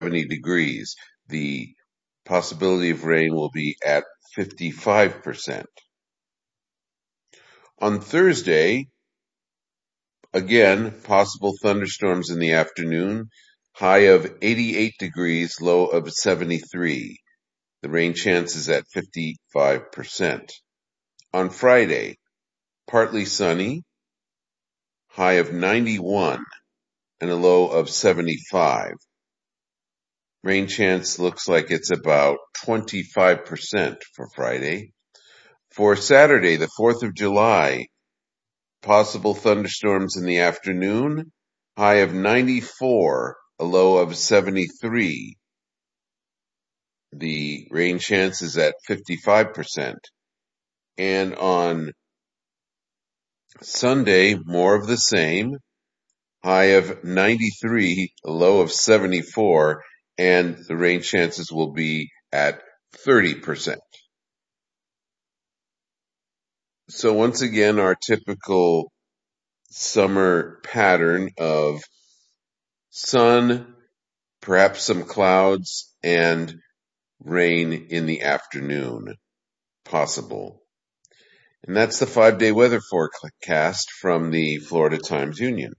70 degrees. The possibility of rain will be at 55%. On Thursday, again, possible thunderstorms in the afternoon, high of 88 degrees, low of 73. The rain chance is at 55%. On Friday, partly sunny, high of 91 and a low of 75. Rain chance looks like it's about 25% for Friday. For Saturday, the 4th of July, possible thunderstorms in the afternoon, high of 94, a low of 73. The rain chance is at 55%. And on Sunday, more of the same, high of 93, a low of 74, and the rain chances will be at 30%. So once again, our typical summer pattern of sun, perhaps some clouds, and rain in the afternoon possible. And that's the 5-day weather forecast from the Florida Times-Union.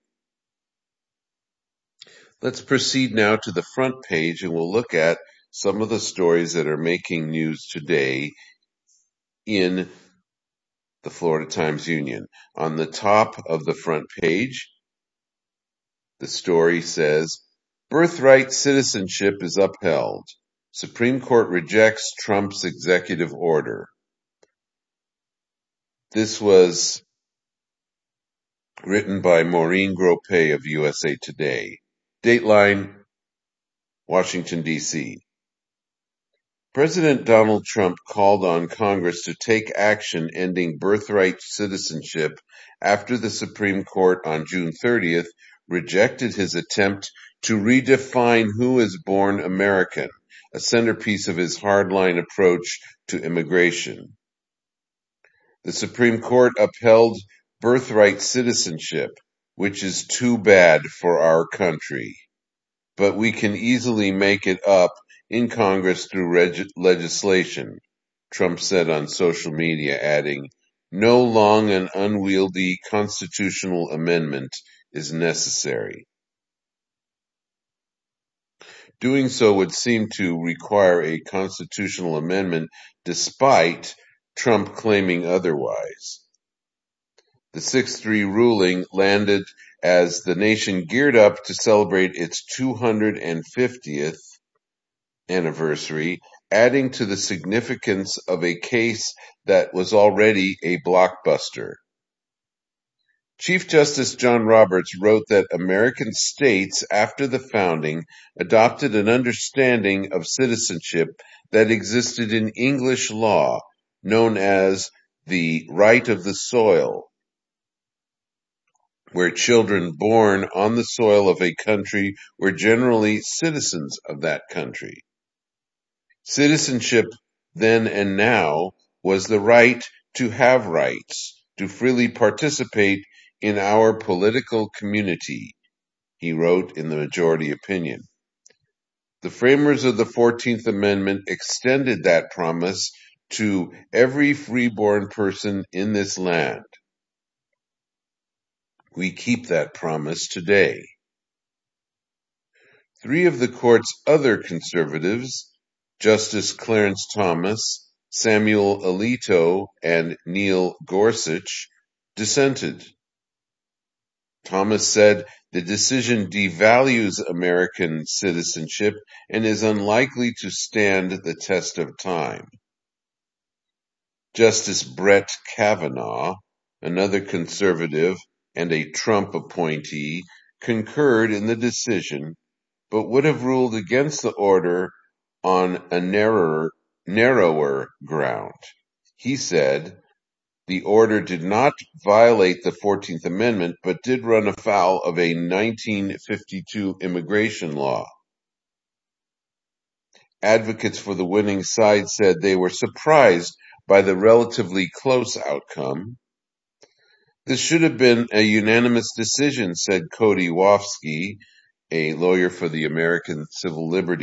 Let's proceed now to the front page, and we'll look at some of the stories that are making news today in the Florida Times-Union. On the top of the front page, the story says, "Birthright citizenship is upheld. Supreme Court rejects Trump's executive order." This was written by Maureen Gropé of USA Today. Dateline, Washington, D.C. President Donald Trump called on Congress to take action ending birthright citizenship after the Supreme Court on June 30th rejected his attempt to redefine who is born American, a centerpiece of his hardline approach to immigration. The Supreme Court upheld birthright citizenship, which is too bad for our country. But we can easily make it up in Congress through legislation, Trump said on social media, adding, "No long and unwieldy constitutional amendment is necessary." Doing so would seem to require a constitutional amendment despite Trump claiming otherwise. The 6-3 ruling landed as the nation geared up to celebrate its 250th anniversary, adding to the significance of a case that was already a blockbuster. Chief Justice John Roberts wrote that American states, after the founding, adopted an understanding of citizenship that existed in English law, known as the right of the soil, where children born on the soil of a country were generally citizens of that country. Citizenship then and now was the right to have rights, to freely participate in our political community, he wrote in the majority opinion. The framers of the 14th Amendment extended that promise to every freeborn person in this land. We keep that promise today. 3 of the court's other conservatives, Justice Clarence Thomas, Samuel Alito, and Neil Gorsuch, dissented. Thomas said the decision devalues American citizenship and is unlikely to stand the test of time. Justice Brett Kavanaugh, another conservative and a Trump appointee, concurred in the decision, but would have ruled against the order on a narrower ground. He said the order did not violate the 14th Amendment, but did run afoul of a 1952 immigration law. Advocates for the winning side said they were surprised by the relatively close outcome. "This should have been a unanimous decision," said Cody Wofsky, a lawyer for the American Civil Liberties